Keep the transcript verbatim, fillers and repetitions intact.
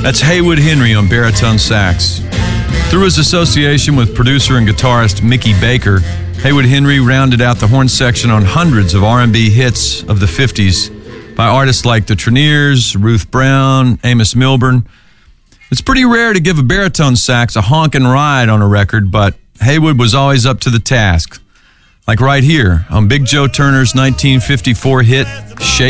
That's Haywood Henry on baritone sax. Through his association with producer and guitarist Mickey Baker, Haywood Henry rounded out the horn section on hundreds of R and B hits of the fifties by artists like the Treniers, Ruth Brown, Amos Milburn. It's pretty rare to give a baritone sax a honkin' ride on a record, but Haywood was always up to the task. Like right here on Big Joe Turner's nineteen fifty-four hit, Shake